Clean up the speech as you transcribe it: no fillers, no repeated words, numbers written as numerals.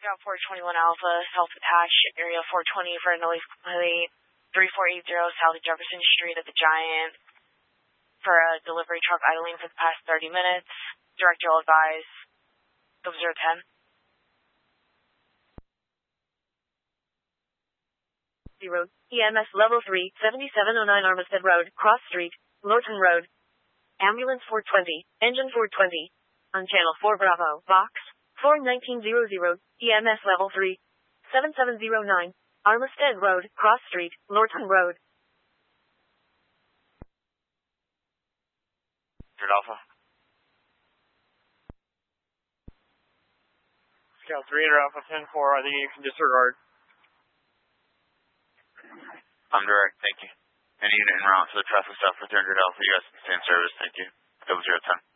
Scout 421 Alpha, self-attached, area 420 for a noise complaint, 3480 South Jefferson Street at the Giant for a delivery truck idling for the past 30 minutes. Director will advise 0010. Road, EMS Level 3, 7709 Armistead Road, Cross Street, Lorton Road. Ambulance 420, Engine 420. On Channel 4 Bravo, Box 41900, EMS Level 3, 7709, Armistead Road, Cross Street, Lorton Road. Alpha. Scout 3 Alpha 10-4, I think you can disregard. I'm direct, thank you. Any unit en route to the traffic stop for 300 Alpha, you guys can stay in service, thank you. 0010.